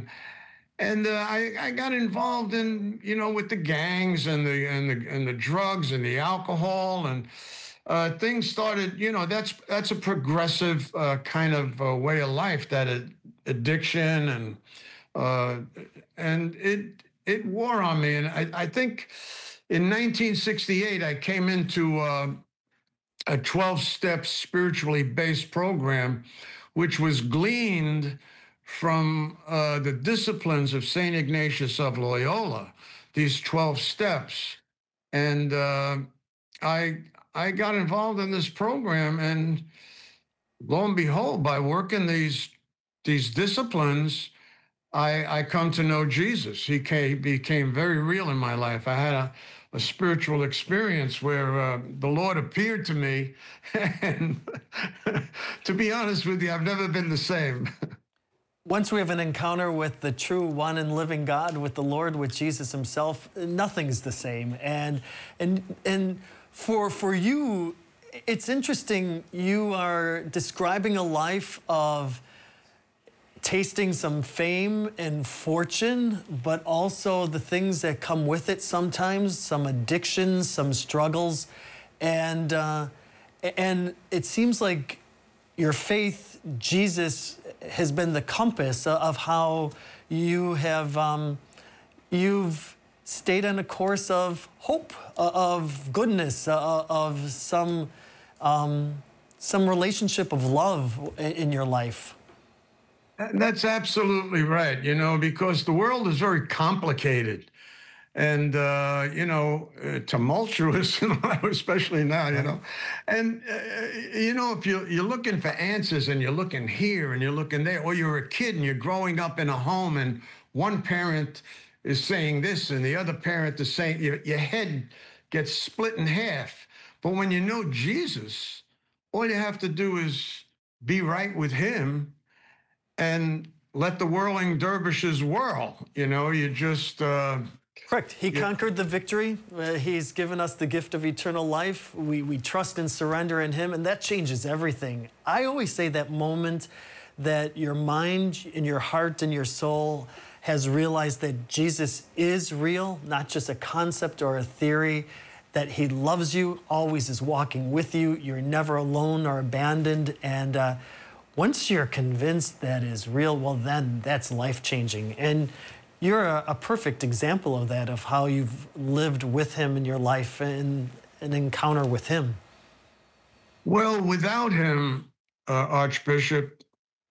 And I got involved in, with the gangs and the drugs and the alcohol, and things started. That's a progressive kind of way of life, that addiction, uh, and it wore on me. And I think in 1968 I came into a 12-step spiritually based program, which was gleaned from the disciplines of St. Ignatius of Loyola, these 12 steps. And I, I got involved in this program, and lo and behold, by working these disciplines, I come to know Jesus. Became very real in my life. I had a spiritual experience where the Lord appeared to me, and to be honest with you, I've never been the same. Once we have an encounter with the true one and living God, with the Lord, with Jesus himself, nothing's the same. And for you, it's interesting, you are describing a life of tasting some fame and fortune, but also the things that come with it sometimes, some addictions, some struggles. And it seems like your faith, Jesus, has been the compass of how you have you've stayed on a course of hope, of goodness, of some relationship of love in your life. That's absolutely right, because the world is very complicated and tumultuous, especially now, and if you're looking for answers, and you're looking here and you're looking there, or you're a kid and you're growing up in a home, and one parent is saying this and the other parent is saying, your head gets split in half. But when you know Jesus, all you have to do is be right with him and let the whirling dervishes whirl. You just Correct. He conquered the victory. He's given us the gift of eternal life. We trust and surrender in him, and that changes everything. I always say that moment that your mind and your heart and your soul has realized that Jesus is real, not just a concept or a theory, that he loves you, always is walking with you. You're never alone or abandoned. And once you're convinced that is real, well, then that's life-changing. And you're a perfect example of that, of how you've lived with him in your life and an encounter with him. Well, without him, Archbishop,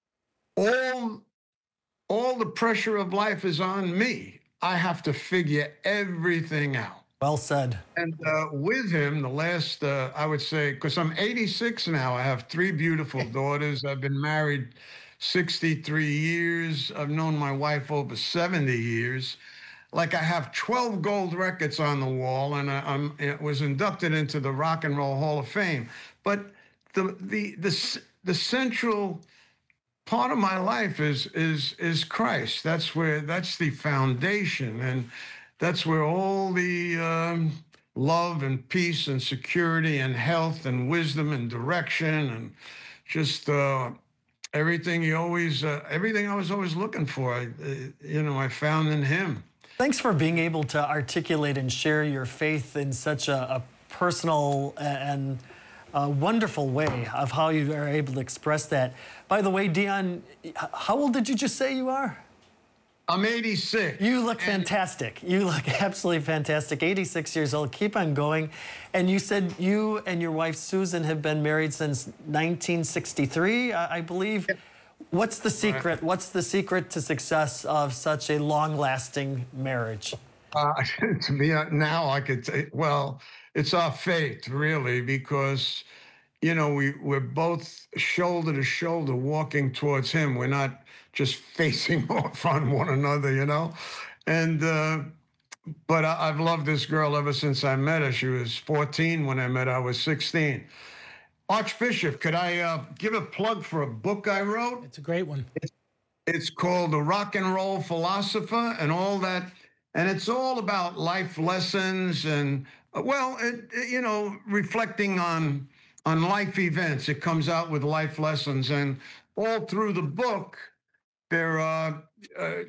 all all the pressure of life is on me. I have to figure everything out. Well said. And with him, the last, I would say, because I'm 86 now, I have three beautiful daughters. I've been married 63 years. I've known my wife over 70 years. Like, I have 12 gold records on the wall, and I was inducted into the Rock and Roll Hall of Fame. But the central part of my life is Christ. That's the foundation, and that's where all the love and peace and security and health and wisdom and direction and just everything everything I was always looking for, I found in him. Thanks for being able to articulate and share your faith in such a personal and wonderful way of how you are able to express that. By the way, Dion, how old did you just say you are? I'm 86. You look fantastic. You look absolutely fantastic. 86 years old. Keep on going. And you said you and your wife, Susan, have been married since 1963, I believe. Yeah. What's the secret? Right. What's the secret to success of such a long-lasting marriage? To me, now I could say, well, it's our faith, really, because, we're both shoulder to shoulder walking towards him. We're not just facing off on one another, And, but I've loved this girl ever since I met her. She was 14 when I met her. I was 16. Archbishop, could I give a plug for a book I wrote? It's a great one. It's called The Rock and Roll Philosopher, and all that. And it's all about life lessons and, reflecting on life events. It comes out with life lessons. And all through the book, there are